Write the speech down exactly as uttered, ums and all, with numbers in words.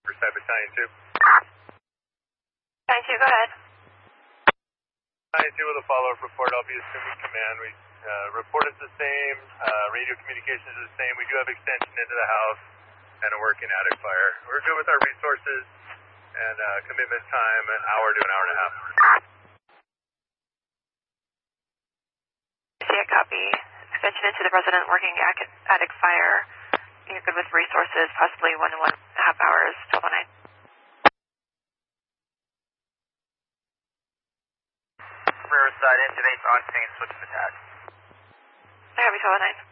Side Battalion two. Battalion two, go ahead. Battalion two with a follow-up report. I'll be assuming command. We uh, report is the same. Uh, radio communications is the same. We do have extension into the house and a working attic fire. We're good with our resources and uh, commitment time, an hour to an hour and a half. I see a copy. Extension into the resident working attic fire. You're good with resources, possibly one and one and a half hours till one night. Riverside, intubate, octane, switch to attack. I have you till one night.